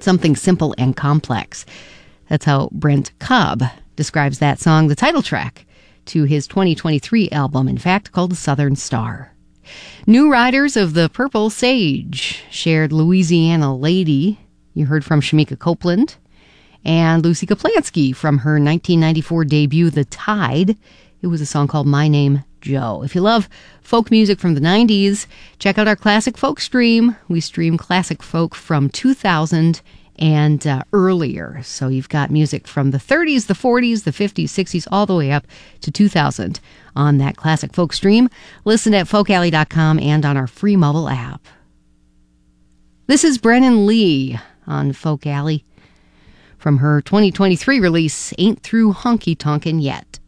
something simple and complex. That's how Brent Cobb describes that song, the title track to his 2023 album, in fact, called Southern Star. New Riders of the Purple Sage shared Louisiana Lady. You heard from Shamika Copeland. And Lucy Kaplansky from her 1994 debut, The Tide. It was a song called My Name, Joe. If you love folk music from the 90s, check out our Classic Folk stream. We stream classic folk from 2000 and earlier. So you've got music from the 30s, the 40s, the 50s, 60s, all the way up to 2000 on that Classic Folk stream. Listen at folkalley.com and on our free mobile app. This is Brennan Lee on Folk Alley from her 2023 release, Ain't Through Honky Tonkin' Yet.